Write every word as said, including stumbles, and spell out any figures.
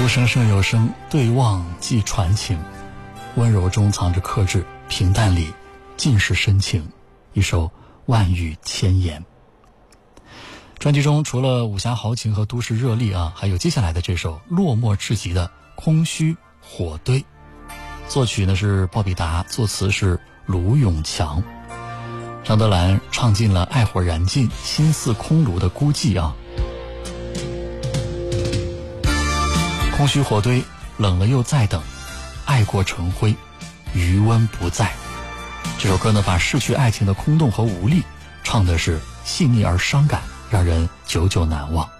书声声有声，对望即传情。温柔中藏着克制，平淡里尽是深情。一首万语千言。专辑中除了武侠豪情和都市热力啊，还有接下来的这首落寞至极的空虚火堆。作曲呢是鲍比达，作词是卢永强。张德兰唱尽了爱火燃尽，心似空炉的孤寂啊。空虚火堆，冷了又再等，爱过成灰，余温不在。这首歌呢，把逝去爱情的空洞和无力唱的是细腻而伤感，让人久久难忘。